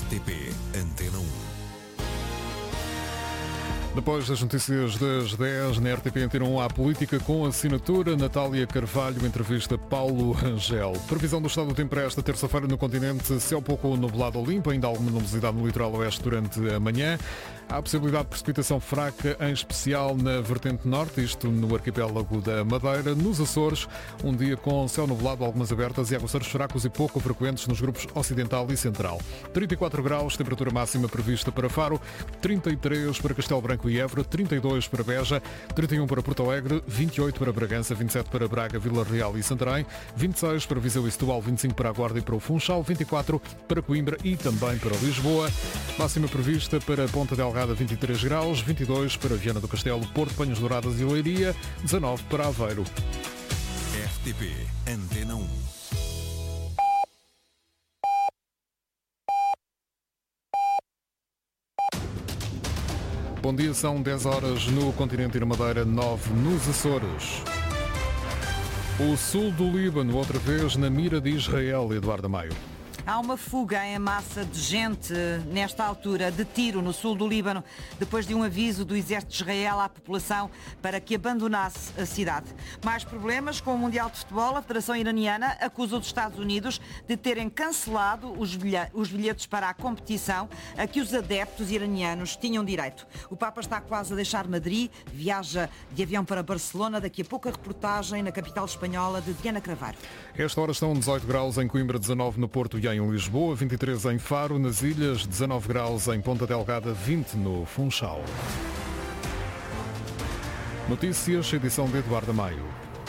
RTP Antena 1. Depois das notícias das 10, na RTP Antena 1, há política com assinatura. Natália Carvalho, entrevista Paulo Rangel. Previsão do estado do tempo para esta terça-feira no continente: céu pouco nublado ou limpo, ainda alguma nebulosidade no litoral oeste durante a manhã. Há possibilidade de precipitação fraca, em especial na vertente norte, isto no arquipélago da Madeira. Nos Açores, um dia com céu nublado, algumas abertas e aguaceiros fracos e pouco frequentes nos grupos ocidental e central. 34 graus, temperatura máxima prevista para Faro, 33 para Castelo Branco e Évora, 32 para Beja, 31 para Porto Alegre, 28 para Bragança, 27 para Braga, Vila Real e Santarém, 26 para Viseu e Setúbal, 25 para a Guarda e para o Funchal, 24 para Coimbra e também para Lisboa. Máxima prevista para Ponta Delgada, 23 graus, 22 para Viana do Castelo, Porto, Panhas Douradas e Leiria, 19 para Aveiro. RTP Antena 1. Bom dia, são 10 horas no continente e na Madeira, 9 nos Açores. O sul do Líbano, outra vez na mira de Israel, Eduardo Maio. Há uma fuga em massa de gente nesta altura de Tiro, no sul do Líbano, depois de um aviso do exército de Israel à população para que abandonasse a cidade. Mais problemas com o Mundial de Futebol. A Federação Iraniana acusa os Estados Unidos de terem cancelado os bilhetes para a competição a que os adeptos iranianos tinham direito. O Papa está quase a deixar Madrid, viaja de avião para Barcelona. Daqui a pouco a reportagem na capital espanhola de Diana Cravar. Esta hora estão 18 graus em Coimbra, 19 no Porto e em Lisboa, 23 em Faro, nas Ilhas, 19 graus em Ponta Delgada, 20 no Funchal. Notícias, edição de Eduardo Maio.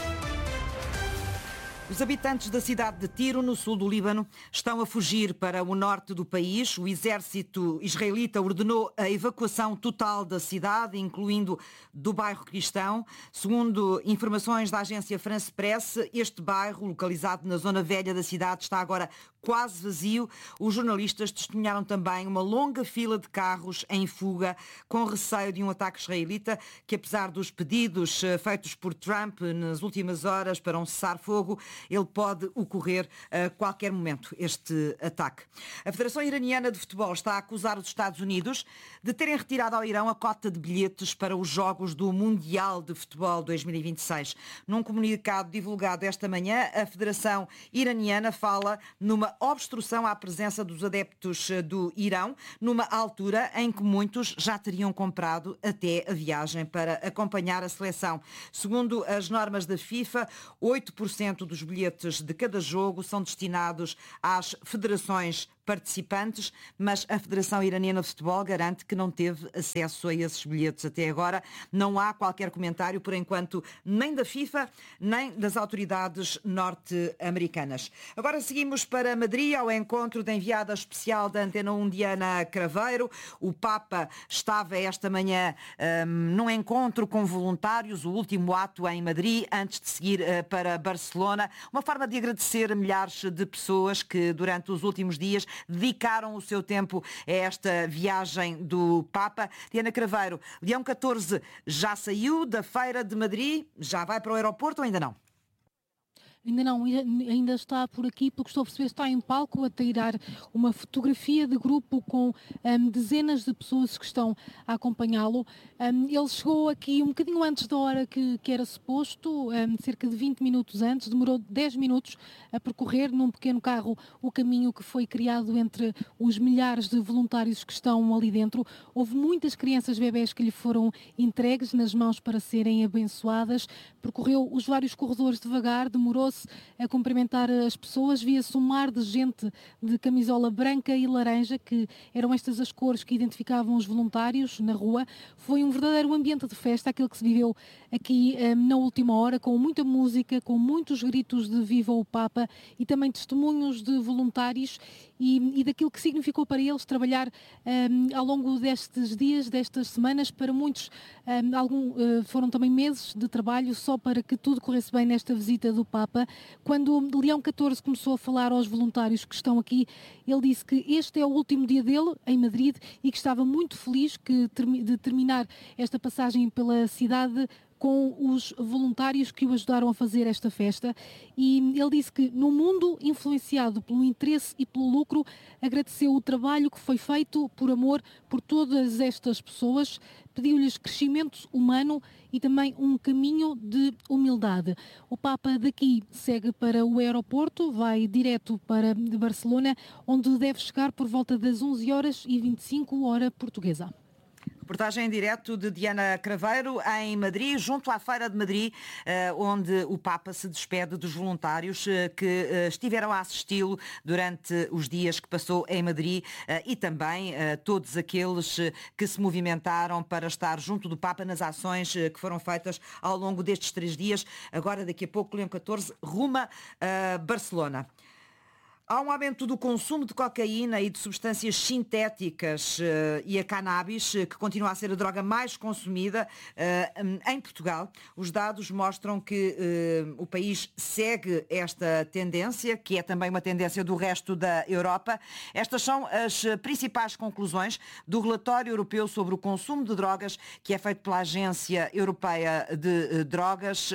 Os habitantes da cidade de Tiro, no sul do Líbano, estão a fugir para o norte do país. O exército israelita ordenou a evacuação total da cidade, incluindo do bairro cristão. Segundo informações da agência France Press, este bairro, localizado na zona velha da cidade, está agora quase vazio. Os jornalistas testemunharam também uma longa fila de carros em fuga, com receio de um ataque israelita, que apesar dos pedidos feitos por Trump nas últimas horas para um cessar-fogo, ele pode ocorrer a qualquer momento, este ataque. A Federação Iraniana de Futebol está a acusar os Estados Unidos de terem retirado ao Irão a cota de bilhetes para os Jogos do Mundial de Futebol 2026. Num comunicado divulgado esta manhã, a Federação Iraniana fala numa obstrução à presença dos adeptos do Irão, numa altura em que muitos já teriam comprado até a viagem para acompanhar a seleção. Segundo as normas da FIFA, 8% dos bilhetes de cada jogo são destinados às federações participantes, mas a Federação Iraniana de Futebol garante que não teve acesso a esses bilhetes até agora. Não há qualquer comentário, por enquanto, nem da FIFA, nem das autoridades norte-americanas. Agora seguimos para Madrid, ao encontro da enviada especial da Antena 1, Diana Craveiro. O Papa estava esta manhã num encontro com voluntários, o último ato em Madrid, antes de seguir para Barcelona. Uma forma de agradecer a milhares de pessoas que, durante os últimos dias, dedicaram o seu tempo a esta viagem do Papa. Diana Craveiro, Leão XIV já saiu da Feira de Madrid? Já vai para o aeroporto ou ainda não? Ainda não, ainda está por aqui, porque estou a perceber, está em palco a tirar uma fotografia de grupo com dezenas de pessoas que estão a acompanhá-lo. Ele chegou aqui um bocadinho antes da hora que era suposto, cerca de 20 minutos antes, demorou 10 minutos a percorrer num pequeno carro o caminho que foi criado entre os milhares de voluntários que estão ali dentro. Houve muitas crianças bebés que lhe foram entregues nas mãos para serem abençoadas. Percorreu os vários corredores devagar, demorou a cumprimentar as pessoas, via-se um mar de gente de camisola branca e laranja, que eram estas as cores que identificavam os voluntários na rua. Foi um verdadeiro ambiente de festa, aquele que se viveu aqui na última hora, com muita música, com muitos gritos de Viva o Papa e também testemunhos de voluntários e daquilo que significou para eles trabalhar ao longo destes dias, destas semanas. Para muitos foram também meses de trabalho só para que tudo corresse bem nesta visita do Papa. Quando Leão XIV começou a falar aos voluntários que estão aqui, ele disse que este é o último dia dele em Madrid e que estava muito feliz de terminar esta passagem pela cidade com os voluntários que o ajudaram a fazer esta festa, e ele disse que no mundo influenciado pelo interesse e pelo lucro, agradeceu o trabalho que foi feito por amor por todas estas pessoas, pediu-lhes crescimento humano e também um caminho de humildade. O Papa daqui segue para o aeroporto, vai direto para Barcelona, onde deve chegar por volta das 11h25, hora portuguesa. Reportagem em direto de Diana Craveiro em Madrid, junto à Feira de Madrid, onde o Papa se despede dos voluntários que estiveram a assisti-lo durante os dias que passou em Madrid e também todos aqueles que se movimentaram para estar junto do Papa nas ações que foram feitas ao longo destes 3 dias. Agora, daqui a pouco, Leão XIV ruma a Barcelona. Há um aumento do consumo de cocaína e de substâncias sintéticas e a cannabis, que continua a ser a droga mais consumida em Portugal. Os dados mostram que o país segue esta tendência, que é também uma tendência do resto da Europa. Estas são as principais conclusões do relatório europeu sobre o consumo de drogas, que é feito pela Agência Europeia de Drogas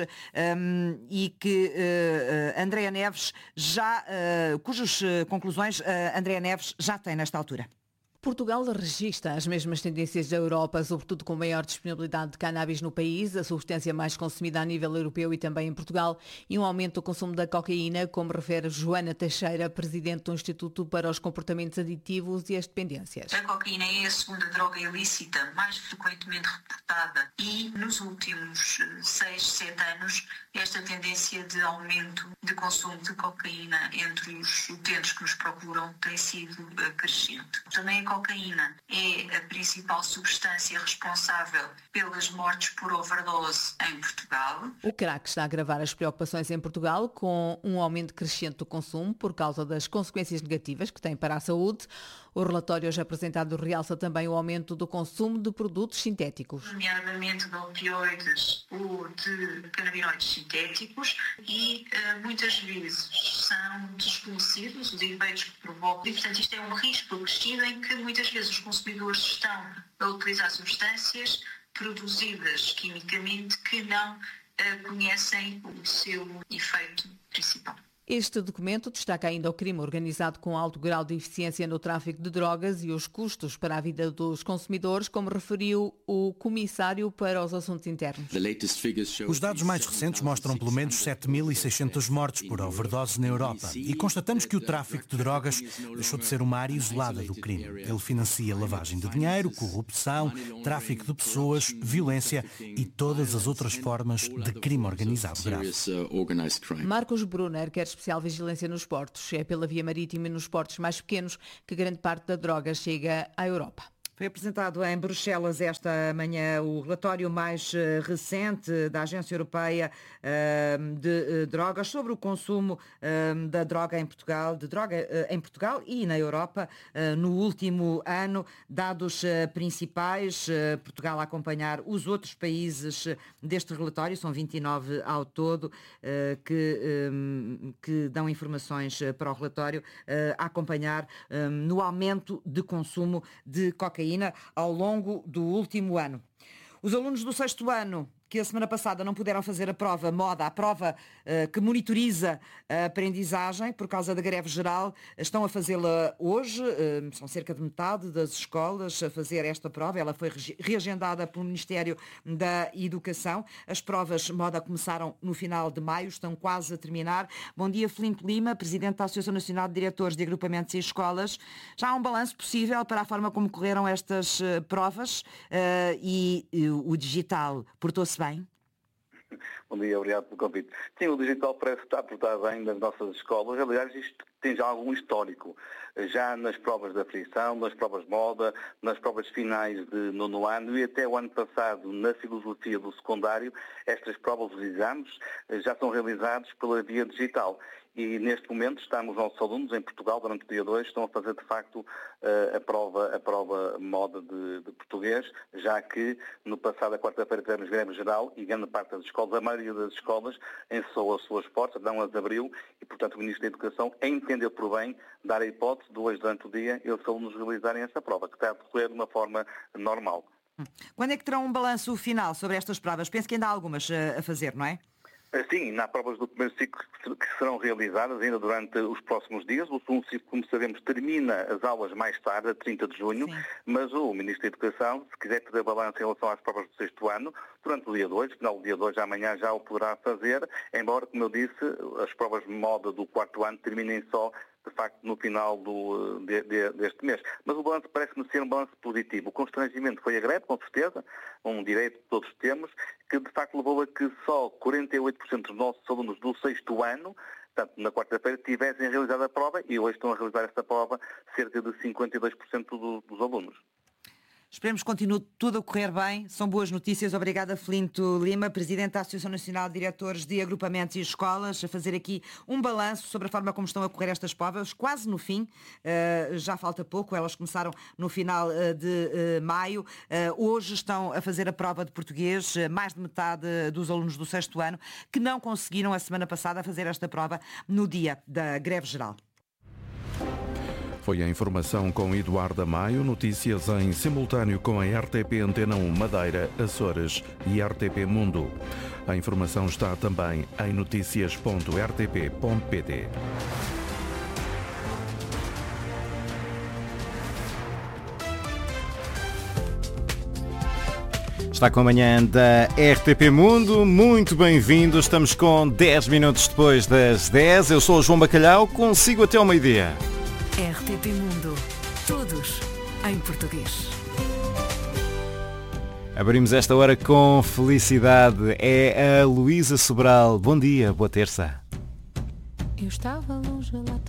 e que Andréa Neves cujas conclusões Andréa Neves já tem nesta altura. Portugal registra as mesmas tendências da Europa, sobretudo com maior disponibilidade de cannabis no país, a substância mais consumida a nível europeu e também em Portugal, e um aumento do consumo da cocaína, como refere Joana Teixeira, presidente do Instituto para os Comportamentos Aditivos e as Dependências. A cocaína é a segunda droga ilícita mais frequentemente reportada e nos últimos 6-7 anos esta tendência de aumento de consumo de cocaína entre os utentes que nos procuram tem sido crescente. Também a cocaína é a principal substância responsável pelas mortes por overdose em Portugal. O crack está a agravar as preocupações em Portugal com um aumento crescente do consumo por causa das consequências negativas que tem para a saúde. O relatório hoje apresentado realça também o aumento do consumo de produtos sintéticos. Nomeadamente de opioides ou de canabinoides sintéticos e muitas vezes são desconhecidos os efeitos que provocam. E, portanto, isto é um risco acrescido em que muitas vezes os consumidores estão a utilizar substâncias produzidas quimicamente que não conhecem o seu efeito principal. Este documento destaca ainda o crime organizado com alto grau de eficiência no tráfico de drogas e os custos para a vida dos consumidores, como referiu o Comissário para os Assuntos Internos. Os dados mais recentes mostram pelo menos 7.600 mortes por overdose na Europa e constatamos que o tráfico de drogas deixou de ser uma área isolada do crime. Ele financia lavagem de dinheiro, corrupção, tráfico de pessoas, violência e todas as outras formas de crime organizado grave. Marcos Brunner quer especial vigilância nos portos. É pela via marítima e nos portos mais pequenos que grande parte da droga chega à Europa. Foi apresentado em Bruxelas esta manhã o relatório mais recente da Agência Europeia de Drogas sobre o consumo da droga em Portugal, em Portugal e na Europa no último ano. Dados principais, Portugal a acompanhar os outros países deste relatório, são 29 ao todo, que dão informações para o relatório, a acompanhar no aumento de consumo de cocaína ao longo do último ano. Os alunos do 6º ano, que a semana passada não puderam fazer a prova MODA, a prova que monitoriza a aprendizagem por causa da greve geral, estão a fazê-la hoje. São cerca de metade das escolas a fazer esta prova. Ela foi reagendada pelo Ministério da Educação. As provas MODA começaram no final de maio, estão quase a terminar. Bom dia, Filipe Lima, Presidente da Associação Nacional de Diretores de Agrupamentos e Escolas. Já há um balanço possível para a forma como correram estas provas e o digital portou-se bem? Bom dia, obrigado pelo convite. Sim, o digital parece estar a portar bem nas nossas escolas. Aliás, isto tem já algum histórico. Já nas provas da frição, nas provas MODA, nas provas finais de 9º ano e até o ano passado na filosofia do secundário, estas provas, os exames, já são realizados pela via digital. E neste momento estamos, nossos alunos em Portugal, durante o dia 2, estão a fazer de facto a prova MODA de português, já que no passado, a quarta-feira, tivemos greve geral e grande parte das escolas, a maioria das escolas, encerrou as suas portas, não as abriu e, portanto, o Ministro da Educação entendeu por bem dar a hipótese de hoje, durante o dia, eles alunos realizarem essa prova, que está a decorrer de uma forma normal. Quando é que terão um balanço final sobre estas provas? Penso que ainda há algumas a fazer, não é? Sim, há provas do primeiro ciclo que serão realizadas ainda durante os próximos dias. O segundo ciclo, como sabemos, termina as aulas mais tarde, a 30 de junho, mas o Ministro da Educação, se quiser fazer balanço em relação às provas do 6º ano, durante o dia 2, final do dia 2, amanhã já o poderá fazer, embora, como eu disse, as provas de moda do 4º ano terminem só de facto, no final deste mês. Mas o balanço parece-me ser um balanço positivo. O constrangimento foi a greve, com certeza, um direito que todos temos, que de facto levou a que só 48% dos nossos alunos do 6º ano, portanto, na quarta-feira, tivessem realizado a prova, e hoje estão a realizar esta prova cerca de 52% dos alunos. Esperemos que continue tudo a correr bem. São boas notícias. Obrigada, Flinto Lima, Presidente da Associação Nacional de Diretores de Agrupamentos e Escolas, a fazer aqui um balanço sobre a forma como estão a correr estas provas, quase no fim. Já falta pouco, elas começaram no final de maio. Hoje estão a fazer a prova de português, mais de metade dos alunos do 6º ano, que não conseguiram a semana passada fazer esta prova no dia da greve geral. Foi a informação com Eduardo Maio, notícias em simultâneo com a RTP Antena 1 Madeira, Açores e RTP Mundo. A informação está também em noticias.rtp.pt. Está com a manhã da RTP Mundo, muito bem-vindo. Estamos com 10 minutos depois das 10. Eu sou o João Bacalhau, consigo até ao meio-dia. RTP Mundo. Todos em português. Abrimos esta hora com felicidade. É a Luísa Sobral. Bom dia, boa terça. Eu estava longe lá